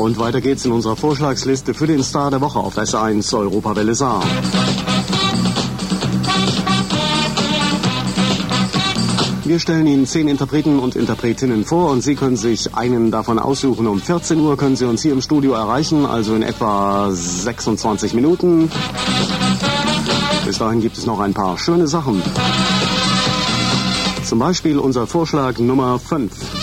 Und weiter geht's in unserer Vorschlagsliste für den Star der Woche auf S1 Europawelle Saar. Wir stellen Ihnen 10 Interpreten und Interpretinnen vor und Sie können sich einen davon aussuchen. Um 14 Uhr können Sie uns hier im Studio erreichen, also in etwa 26 Minuten. Bis dahin gibt es noch ein paar schöne Sachen. Zum Beispiel unser Vorschlag Nummer 5.